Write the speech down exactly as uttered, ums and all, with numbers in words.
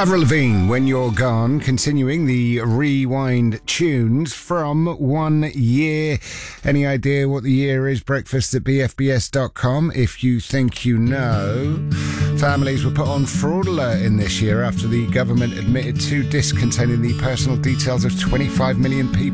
Avril Lavigne, When You're Gone, continuing the rewind tunes from one year. Any idea what the year is? Breakfast at b f b s dot com if you think you know. Families were put on fraud alert in this year after the government admitted to disc containing the personal details of twenty-five million people.